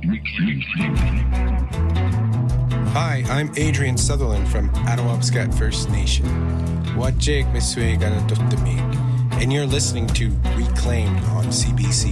Hi, I'm Adrian Sutherland from Attawamscat First Nation. Wajek Miswega Tuttamig, and you're listening to Reclaimed on CBC